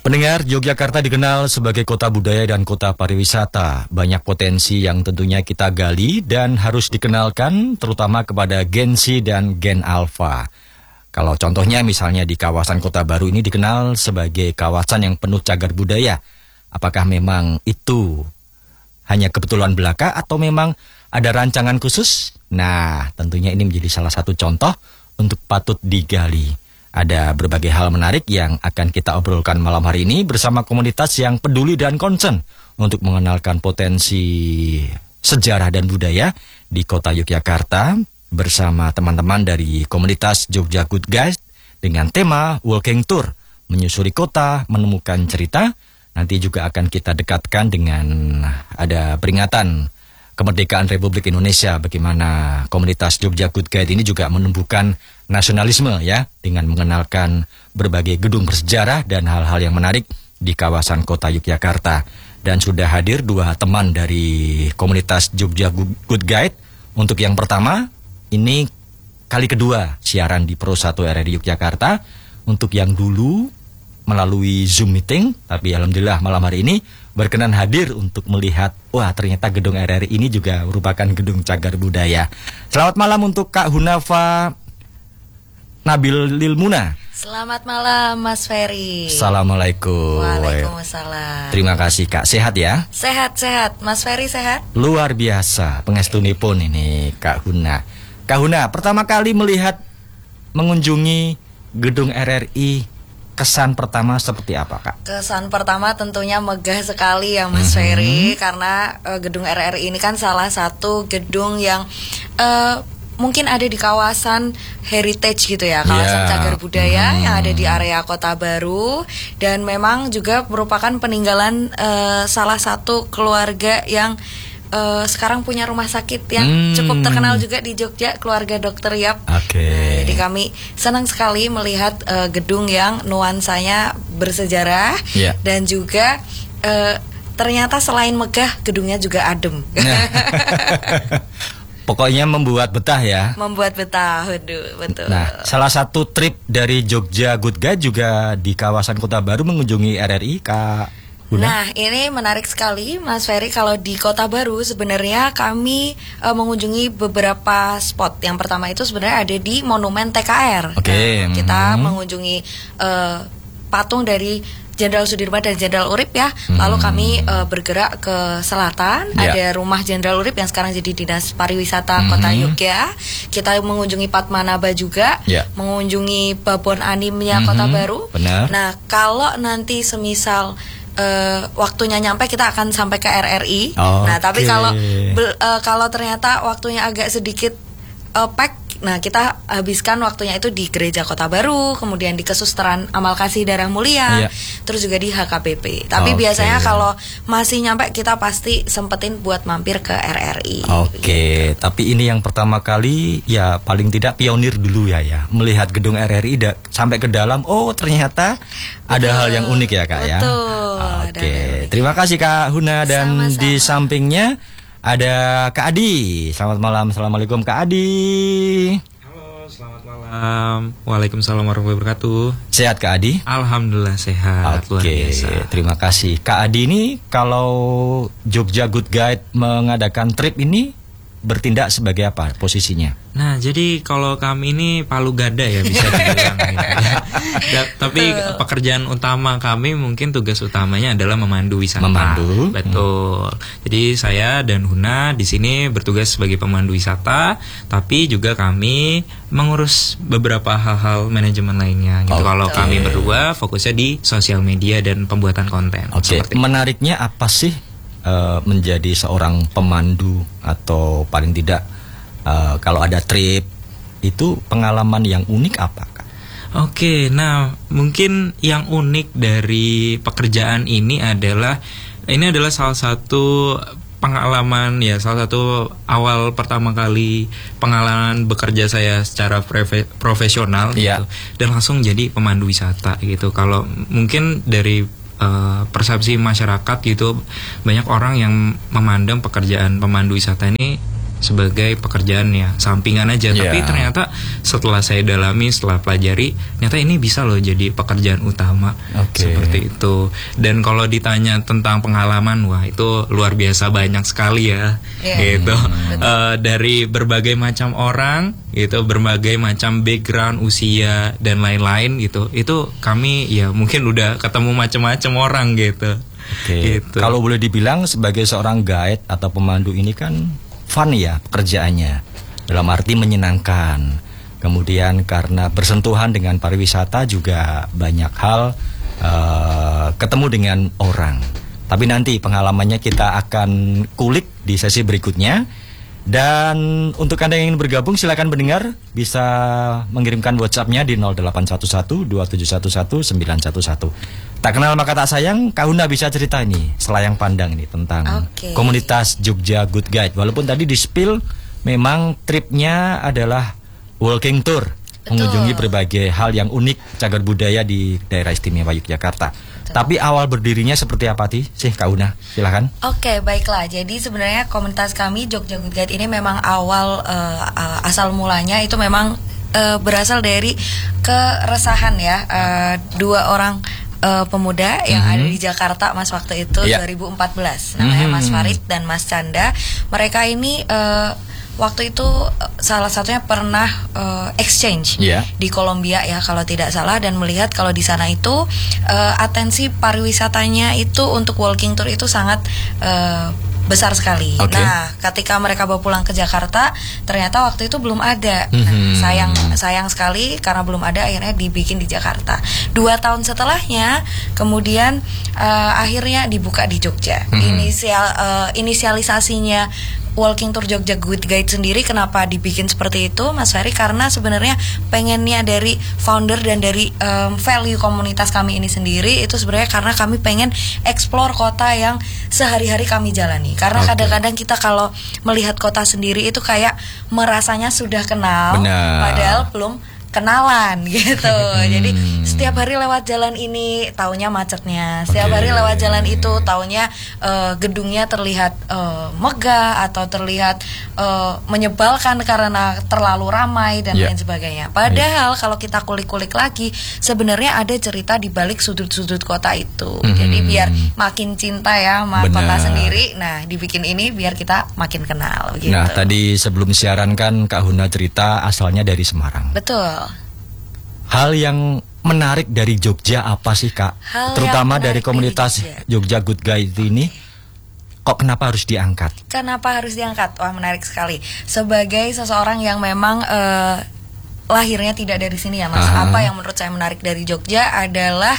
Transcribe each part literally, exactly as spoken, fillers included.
Pendengar, Yogyakarta dikenal sebagai kota budaya dan kota pariwisata. Banyak potensi yang tentunya kita gali dan harus dikenalkan terutama kepada Gen Z dan Gen Alpha. Kalau contohnya misalnya di kawasan Kota Baru ini dikenal sebagai kawasan yang penuh cagar budaya. Apakah memang itu hanya kebetulan belaka atau memang ada rancangan khusus? Nah, tentunya ini menjadi salah satu contoh untuk patut digali. Ada berbagai hal menarik yang akan kita obrolkan malam hari ini bersama komunitas yang peduli dan concern untuk mengenalkan potensi sejarah dan budaya di kota Yogyakarta bersama teman-teman dari komunitas Jogja Good Guide dengan tema Walking Tour, menyusuri kota, menemukan cerita. Nanti juga akan kita dekatkan dengan ada peringatan kemerdekaan Republik Indonesia, bagaimana komunitas Jogja Good Guide ini juga menumbuhkan nasionalisme ya, dengan mengenalkan berbagai gedung bersejarah dan hal-hal yang menarik di kawasan kota Yogyakarta. Dan sudah hadir dua teman dari komunitas Jogja Good Guide. Untuk yang pertama, ini kali kedua siaran di Pro satu R R I Yogyakarta. Untuk yang dulu melalui Zoom meeting, tapi alhamdulillah malam hari ini berkenan hadir untuk melihat, wah ternyata gedung R R I ini juga merupakan gedung cagar budaya. Selamat malam untuk Kak Hunafa Nabil Lilmuna. Selamat malam Mas Ferry. Assalamualaikum. Waalaikumsalam. Terima kasih Kak, sehat ya? Sehat-sehat, Mas Ferry sehat? Luar biasa, pengestunipun ini Kak Huna. Kak Huna, pertama kali melihat mengunjungi gedung R R I, kesan pertama seperti apa Kak? Kesan pertama tentunya megah sekali ya Mas mm-hmm. Ferry. Karena uh, gedung R R I ini kan salah satu gedung yang uh, mungkin ada di kawasan heritage gitu ya, kawasan yeah. cagar budaya mm-hmm. yang ada di area Kota Baru. Dan memang juga merupakan peninggalan uh, salah satu keluarga yang Uh, sekarang punya rumah sakit yang hmm. cukup terkenal juga di Jogja, keluarga Dokter Yap. Oke. Okay. Nah, jadi kami senang sekali melihat uh, gedung yang nuansanya bersejarah yeah. dan juga uh, ternyata selain megah, gedungnya juga adem. Pokoknya membuat betah ya. Membuat betah, waduh, betul. Nah, salah satu trip dari Jogja Good Guide juga di kawasan Kota Baru mengunjungi R R I, Kak Huna. Nah, ini menarik sekali Mas Ferry. Kalau di Kota Baru sebenarnya kami uh, mengunjungi beberapa spot. Yang pertama itu sebenarnya ada di Monumen T K R. Oke. Okay. Nah, kita mm-hmm. mengunjungi uh, patung dari Jenderal Sudirman dan Jenderal Urip ya. Mm-hmm. Lalu kami uh, bergerak ke selatan. Yeah. Ada rumah Jenderal Urip yang sekarang jadi Dinas Pariwisata mm-hmm. Kota Yogyakarta. Kita mengunjungi Padmanaba juga. Yeah. Mengunjungi Babon Animnya mm-hmm. Kota Baru. Benar. Nah, kalau nanti semisal Uh, waktunya nyampe, kita akan sampai ke R R I. Oh, nah, tapi okay. kalau uh, kalau ternyata waktunya agak sedikit uh, pack, nah kita habiskan waktunya itu di Gereja Kota Baru, kemudian di Kesusteran Amal Kasih Darah Mulia, yeah. terus juga di H K B P. Tapi okay. biasanya kalau masih nyampe, kita pasti sempetin buat mampir ke R R I. Oke, okay. gitu. Tapi ini yang pertama kali ya, paling tidak pionir dulu ya ya, melihat gedung R R I da- sampai ke dalam. Oh ternyata ada betul. Hal yang unik ya Kak ya. Betul. Oke, okay. Terima kasih Kak Huna. Dan sama-sama. Di sampingnya ada Kak Adi. Selamat malam, assalamualaikum Kak Adi. Halo, selamat malam. Waalaikumsalam warahmatullahi wabarakatuh. Sehat Kak Adi? Alhamdulillah sehat. Oke, okay. Terima kasih Kak Adi. Ini kalau Jogja Good Guide mengadakan trip ini bertindak sebagai apa posisinya? Nah, jadi kalau kami ini palu gada ya bisa dibilang gitu ya. Tapi pekerjaan utama kami, mungkin tugas utamanya adalah memandu wisata. Memandu. Betul. Hmm. Jadi saya dan Huna di sini bertugas sebagai pemandu wisata, tapi juga kami mengurus beberapa hal-hal manajemen lainnya gitu. Okay. Kalau kami berdua fokusnya di sosial media dan pembuatan konten. Oke. Okay. Menariknya apa sih Uh, menjadi seorang pemandu, atau paling tidak uh, kalau ada trip itu pengalaman yang unik apa Kak? Oke, nah mungkin yang unik dari pekerjaan ini adalah ini adalah salah satu pengalaman ya, salah satu awal pertama kali pengalaman bekerja saya secara prefe- profesional yeah. gitu, dan langsung jadi pemandu wisata gitu. Kalau mungkin dari Uh, persepsi masyarakat gitu, banyak orang yang memandang pekerjaan pemandu wisata ini sebagai pekerjaan ya sampingan aja. Yeah. Tapi ternyata setelah saya dalami, setelah pelajari, ternyata ini bisa loh jadi pekerjaan utama. Okay. Seperti itu. Dan kalau ditanya tentang pengalaman, wah itu luar biasa banyak sekali ya. Yeah. Gitu. Hmm. Uh, dari berbagai macam orang, gitu, berbagai macam background, usia dan lain-lain gitu. Itu kami ya mungkin udah ketemu macam-macam orang gitu. Oke. Gitu. Kalau boleh dibilang sebagai seorang guide atau pemandu ini kan fun ya pekerjaannya, dalam arti menyenangkan. Kemudian karena bersentuhan dengan pariwisata juga banyak hal uh, ketemu dengan orang. Tapi nanti pengalamannya kita akan kulik di sesi berikutnya. Dan untuk Anda yang ingin bergabung silakan pendengar bisa mengirimkan WhatsApp-nya di nol delapan satu satu dua tujuh satu satu sembilan satu satu. Tak kenal maka tak sayang, Kak Huna bisa cerita ini selayang pandang ini tentang okay. komunitas Jogja Good Guide. Walaupun tadi di spill memang tripnya adalah walking tour. Betul. Mengunjungi berbagai hal yang unik cagar budaya di daerah istimewa Yogyakarta. Betul. Tapi awal berdirinya seperti apa sih Kak Huna? Silahkan. Oke, baiklah. Jadi sebenarnya komunitas kami Jogja Good Guide ini memang awal uh, uh, asal mulanya itu memang uh, berasal dari keresahan ya uh, dua orang uh, pemuda yang mm-hmm. ada di Jakarta Mas waktu itu yeah. dua ribu empat belas. Namanya mm-hmm. Mas Farid dan Mas Canda. Mereka ini uh, waktu itu salah satunya pernah uh, exchange yeah. di Kolombia ya kalau tidak salah, dan melihat kalau di sana itu uh, atensi pariwisatanya itu untuk walking tour itu sangat uh, besar sekali. Okay. Nah, ketika mereka bawa pulang ke Jakarta, ternyata waktu itu belum ada. Mm-hmm. Nah, sayang sayang sekali karena belum ada, akhirnya dibikin di Jakarta. Dua tahun setelahnya, kemudian uh, akhirnya dibuka di Jogja. Mm-hmm. Inisial uh, inisialisasinya Walking Tour Jogja Good Guide sendiri kenapa dibikin seperti itu, Mas Ferry? Karena sebenarnya pengennya dari founder dan dari um, value komunitas kami ini sendiri itu sebenarnya karena kami pengen explore kota yang sehari-hari kami jalani. Karena okay. kadang-kadang kita kalau melihat kota sendiri itu kayak merasanya sudah kenal, benar. Padahal belum kenalan gitu. Hmm. Jadi setiap hari lewat jalan ini taunya macetnya, setiap okay. hari lewat jalan itu taunya uh, gedungnya terlihat uh, megah atau terlihat uh, menyebalkan karena terlalu ramai dan yeah. lain sebagainya. Padahal yeah. kalau kita kulik-kulik lagi sebenarnya ada cerita di balik sudut-sudut kota itu. Hmm. Jadi biar makin cinta ya sama Benar. Kota sendiri. Nah, dibikin ini biar kita makin kenal gitu. Nah, tadi sebelum siaran kan Kak Huna cerita asalnya dari Semarang. Betul. Hal yang menarik dari Jogja apa sih Kak? Hal Terutama dari komunitas dari Jogja. Jogja Good Guide ini, kok kenapa harus diangkat? Kenapa harus diangkat? Wah, menarik sekali. Sebagai seseorang yang memang uh, lahirnya tidak dari sini ya Mas, Aha. apa yang menurut saya menarik dari Jogja adalah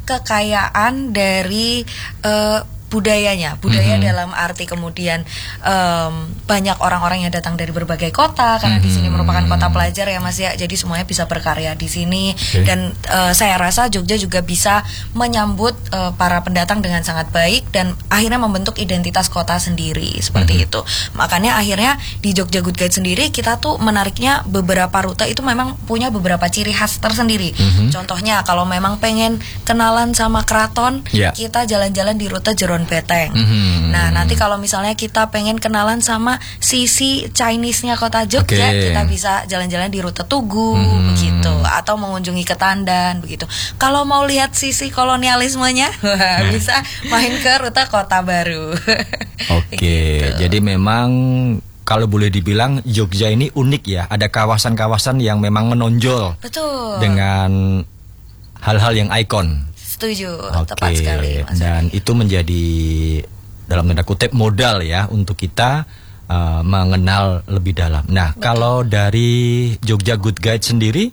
kekayaan dari uh, budayanya, budaya mm-hmm. dalam arti kemudian um, banyak orang-orang yang datang dari berbagai kota karena mm-hmm. di sini merupakan kota pelajar ya Mas ya, jadi semuanya bisa berkarya di sini okay. dan uh, saya rasa Jogja juga bisa menyambut uh, para pendatang dengan sangat baik dan akhirnya membentuk identitas kota sendiri seperti mm-hmm. itu. Makanya akhirnya di Jogja Good Guide sendiri kita tuh menariknya beberapa rute itu memang punya beberapa ciri khas tersendiri. Mm-hmm. Contohnya kalau memang pengen kenalan sama keraton, yeah. kita jalan-jalan di rute Jeron Beteng. Mm-hmm. Nah, nanti kalau misalnya kita pengen kenalan sama sisi Chinese-nya kota Jogja, okay. kita bisa jalan-jalan di rute Tugu, mm-hmm. begitu, atau mengunjungi Ketandan, begitu. Kalau mau lihat sisi kolonialismenya, bisa main ke rute Kota Baru. Oke, okay. gitu. Jadi memang kalau boleh dibilang Jogja ini unik ya, ada kawasan-kawasan yang memang menonjol. Betul. Dengan hal-hal yang ikon. Setuju, okay. tepat sekali Mas. Dan itu menjadi dalam tanda kutip modal ya untuk kita uh, mengenal lebih dalam. Nah, betul. Kalau dari Jogja Good Guide sendiri,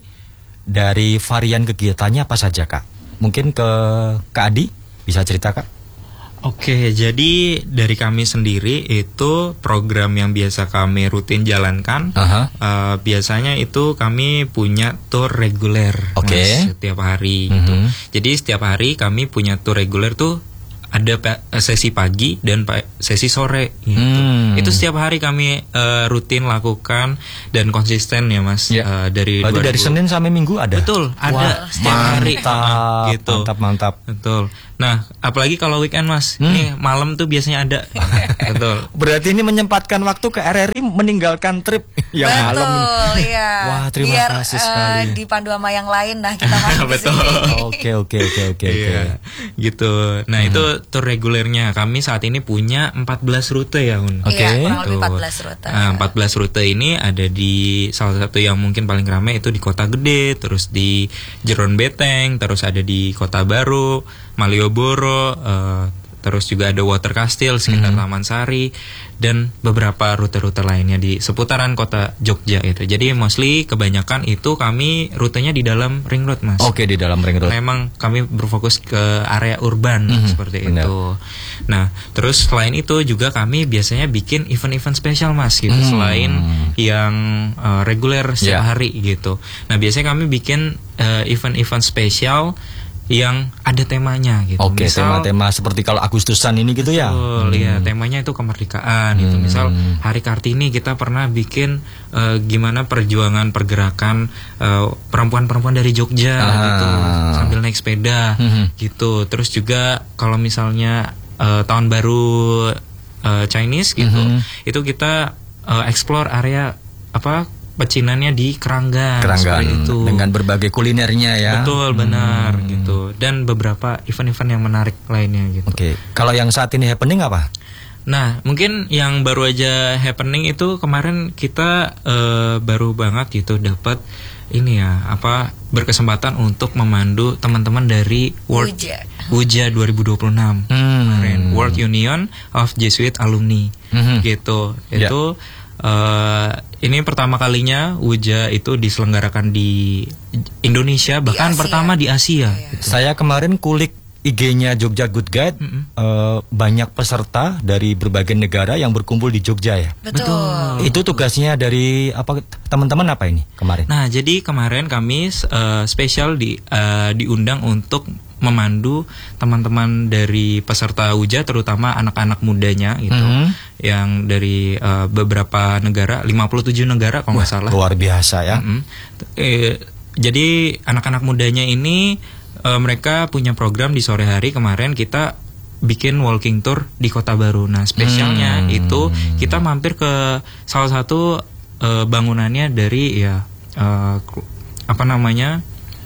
dari varian kegiatannya apa saja Kak? Mungkin ke Kak Adi bisa cerita Kak? Oke, jadi dari kami sendiri itu program yang biasa kami rutin jalankan. Uh-huh. uh, Biasanya itu kami punya tour reguler, okay. Mas, setiap hari. Uh-huh. gitu. Jadi setiap hari kami punya tour reguler tuh ada pe- sesi pagi dan pa- sesi sore gitu. Hmm. Itu setiap hari kami uh, rutin lakukan dan konsisten ya Mas. Ya. Uh, dari Berarti dua ribu dari Senin sampai Minggu ada? Betul, ada setiap hari. Mantap, gitu. mantap, mantap. Betul. Nah, apalagi kalau weekend Mas, Hmm. nih malam tuh biasanya ada. Betul. Berarti ini menyempatkan waktu ke R R I meninggalkan trip yang malam. Betul, iya. Wah, terima Biar, kasih eh, sekali. dipandu sama yang lain, nah kita masuk di Betul. sini. Oke, oke, oke, oke, oke. Iya, gitu. Nah, Hmm. itu tur regulernya. Kami saat ini punya empat belas rute ya, Un. Oke. Iya, kurang lebih Tuh. empat belas rute. Nah, empat belas rute ini ada di salah satu yang mungkin paling ramai itu di Kota Gede, terus di Jeron Beteng, terus ada di Kota Baru, Malioboro, eh, terus juga ada Water Castle sekitar Mhm. Taman Sari dan beberapa rute-rute lainnya di seputaran kota Jogja itu. Jadi mostly kebanyakan itu kami rutenya di dalam ring road, Mas. Oke, di dalam ring road. Memang kami berfokus ke area urban Mhm, seperti benar. itu. Nah, terus selain itu juga kami biasanya bikin event-event spesial Mas gitu. Hmm. Selain yang uh, reguler setiap Ya. hari gitu. Nah, biasanya kami bikin uh, event-event spesial yang ada temanya gitu. Oke, Misal- tema-tema seperti kalau Agustusan ini gitu ya. Betul, ya temanya itu kemerdekaan gitu. Hmm. Misal Hari Kartini kita pernah bikin eh, gimana perjuangan pergerakan eh, perempuan-perempuan dari Jogja Ah. gitu sambil naik sepeda Hmm. gitu. Terus juga kalau misalnya eh, tahun baru eh, Chinese gitu, Hmm. itu kita eh, explore area apa pecinannya di Keranggan, Keranggan seperti itu. dengan berbagai kulinernya ya. Betul, benar Hmm. gitu. Dan beberapa event-event yang menarik lainnya gitu. Oke, kalau yang saat ini happening apa? Nah, mungkin yang baru aja happening itu kemarin kita eh, baru banget gitu dapat ini ya, apa berkesempatan untuk memandu teman-teman dari World Wuja. Wuja dua ribu dua puluh enam. Hmm. Kemarin, World Union of Jesuit Alumni. Mhm. Gitu. Ya. Itu eh, ini pertama kalinya Wuja itu diselenggarakan di Indonesia, bahkan Asia. pertama di Asia. Iya. Gitu. Saya kemarin kulik I G-nya Jogja Good Guide, Mm-mm. eh, banyak peserta dari berbagai negara yang berkumpul di Jogja ya. Betul. Itu tugasnya dari apa teman-teman apa ini kemarin? Nah, jadi kemarin kami uh, spesial di uh, diundang untuk memandu teman-teman dari peserta Wuja, terutama anak-anak mudanya gitu, Mhm. yang dari uh, beberapa negara, lima puluh tujuh negara kalau nggak salah. Luar biasa ya. Mm-mm. Eh, jadi anak-anak mudanya ini eh, mereka punya program di sore hari. Kemarin kita bikin walking tour di Kota Baru. Nah, spesialnya Hmm. itu kita mampir ke salah satu eh, bangunannya dari ya eh, kru- apa namanya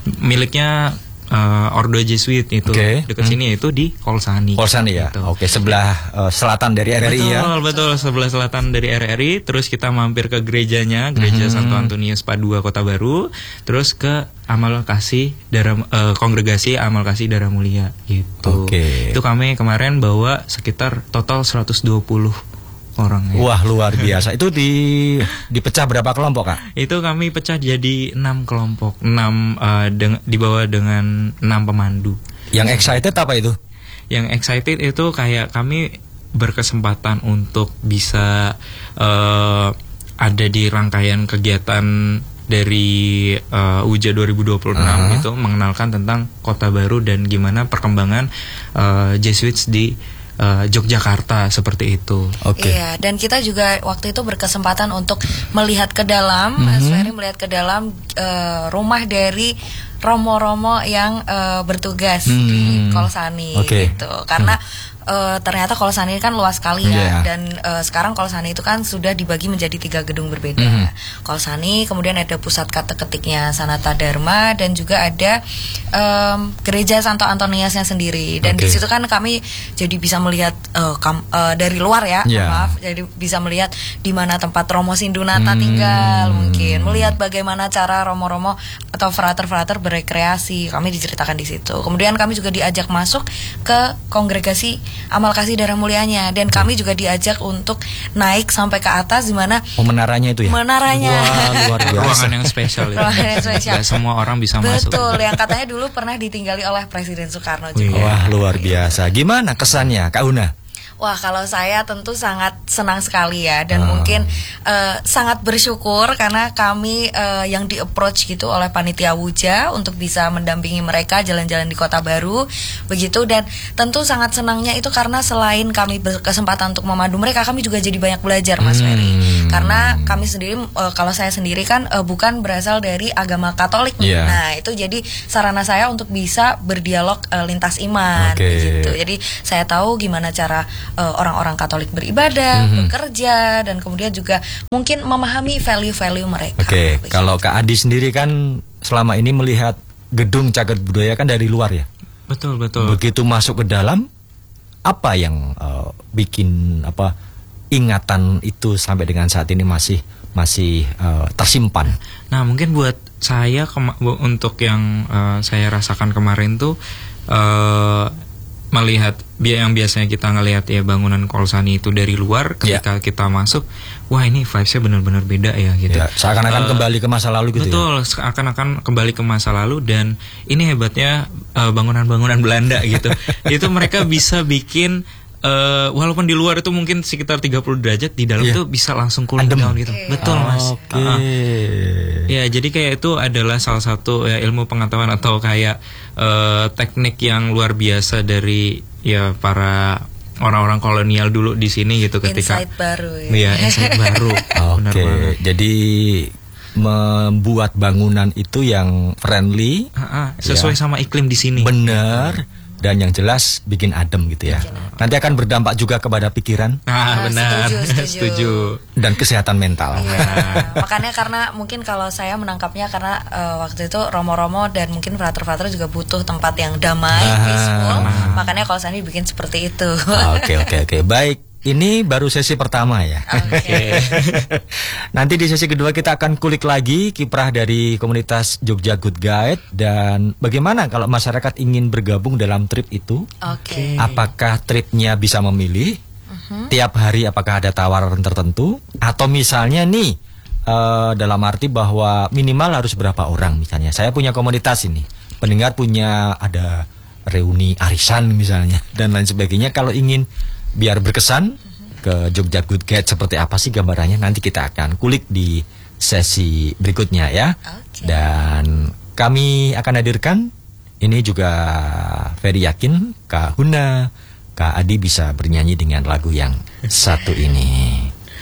miliknya eh, Ordo Jesuit itu Oke. dekat Hmm. sini, yaitu di Kolsani. Kolsani ya. Gitu. Oke, sebelah eh, selatan dari R R I ya. Betul, betul, sebelah selatan dari R R I. Terus kita mampir ke gerejanya, Gereja Mhm. Santo Antonius Padua Kota Baru. Terus ke Amal Kasih Darah eh, Kongregasi Amal Kasih Darah Mulia gitu. Oke. Itu kami kemarin bawa sekitar total seratus dua puluh orang ya. Wah, luar biasa. Itu di dipecah berapa kelompok, Kak? Itu kami pecah jadi enam kelompok, enam eh, deng- dibawa dengan enam pemandu. Yang excited apa itu? Yang excited itu kayak kami berkesempatan untuk bisa eh, ada di rangkaian kegiatan dari uh, Wuja dua ribu dua puluh enam Aha. itu mengenalkan tentang Kota Baru dan gimana perkembangan uh, Jesuits di uh, Yogyakarta seperti itu. Oke. Iya, dan kita juga waktu itu berkesempatan untuk melihat ke dalam, Mas Ferry melihat ke dalam eh, rumah dari romo-romo yang eh, bertugas di Hmm. Kolsani Oke. gitu. Karena eh, ternyata Kolsani kan luas sekali ya, Iya. dan eh, sekarang Kolsani itu kan sudah dibagi menjadi tiga gedung berbeda. Mhm. Kolsani, kemudian ada pusat kata-ketiknya Sanata Dharma, dan juga ada em, gereja Santo Antoniusnya sendiri. Dan Oke. di situ kan kami jadi bisa melihat eh, kam- eh, dari luar ya, Iya. maaf, jadi bisa melihat di mana tempat Romo Sindunata Hmm. tinggal, mungkin melihat bagaimana cara romo-romo atau frater-frater berekreasi. Kami diceritakan di situ. Kemudian kami juga diajak masuk ke kongregasi Amal Kasih Darah Mulianya, dan kami juga diajak untuk naik sampai ke atas di mana Oh, menaranya itu ya? menaranya. Wah, luar biasa. Ruangan yang spesial itu. Ruangan yang spesial. Nggak semua orang bisa masuk. Betul, yang katanya dulu pernah ditinggali oleh Presiden Soekarno Wih. juga. Wah, luar biasa. Gimana kesannya, Kak Una? Wah, kalau saya tentu sangat senang sekali ya, dan Ah. mungkin uh, sangat bersyukur karena kami uh, yang di approach gitu oleh panitia Wuja untuk bisa mendampingi mereka jalan-jalan di Kota Baru begitu. Dan tentu sangat senangnya itu karena selain kami berkesempatan untuk memadu mereka, kami juga jadi banyak belajar, Mas Hmm. Ferry. Karena kami sendiri uh, kalau saya sendiri kan uh, bukan berasal dari agama Katolik nih. Yeah. Nah, itu jadi sarana saya untuk bisa berdialog uh, lintas iman Oke. begitu. Jadi saya tahu gimana cara uh, orang-orang Katolik beribadah, Mhm. bekerja, dan kemudian juga mungkin memahami value-value mereka. Oke, Begitu. kalau Kak Adi sendiri kan selama ini melihat gedung Cagar Budaya kan dari luar ya. Betul, betul. Begitu masuk ke dalam, apa yang uh, bikin apa ingatan itu sampai dengan saat ini masih masih uh, tersimpan? Nah, mungkin buat saya kema- bu- untuk yang uh, saya rasakan kemarin tuh uh, melihat bi- yang biasanya kita ngelihat ya bangunan Kolsani itu dari luar, ketika kita masuk, wah ini vibes-nya benar-benar beda ya gitu. Ya, seakan-akan Uh, kembali ke masa lalu gitu ya. Betul, seakan-akan kembali ke masa lalu. Dan ini hebatnya uh, bangunan-bangunan Belanda gitu. Itu mereka bisa bikin uh, walaupun di luar itu mungkin sekitar tiga puluh derajat, di dalam Iya. tuh bisa langsung cooling Adem. down gitu. Iya. Betul, Mas. Oke. Uh-uh. Ya, jadi kayak itu adalah salah satu ya, ilmu pengetahuan atau kayak uh, teknik yang luar biasa dari ya para orang-orang kolonial dulu di sini gitu ketika Insight baru ya. Iya, insight baru. Benar Oke, banget. jadi membuat bangunan itu yang friendly, Ah, ah, sesuai Ya. sama iklim di sini. benar, dan yang jelas bikin adem gitu ya. Nanti akan berdampak juga kepada pikiran Nah, Ah, benar. setuju, setuju. Setuju. dan kesehatan mental. Iya, makanya karena mungkin kalau saya menangkapnya karena eh, waktu itu Romo-Romo dan mungkin frater-frater juga butuh tempat yang damai, Ah. peaceful. Makanya kalau saya bikin seperti itu. Oke oke oke, baik. Ini baru sesi pertama ya. Oke. Nanti di sesi kedua kita akan kulik lagi kiprah dari komunitas Jogja Good Guide dan bagaimana kalau masyarakat ingin bergabung dalam trip itu. Oke. Apakah tripnya bisa memilih tiap hari, apakah ada tawaran tertentu, atau misalnya nih eh, dalam arti bahwa minimal harus berapa orang misalnya. Saya punya komunitas ini, pendengar punya ada reuni arisan misalnya dan lain sebagainya. Kalau ingin biar berkesan ke Jogja Good Guide seperti apa sih gambarannya, nanti kita akan kulik di sesi berikutnya ya. Oke. Dan kami akan hadirkan ini juga Ferry yakin Kak Huna, Kak Adi bisa bernyanyi dengan lagu yang satu ini.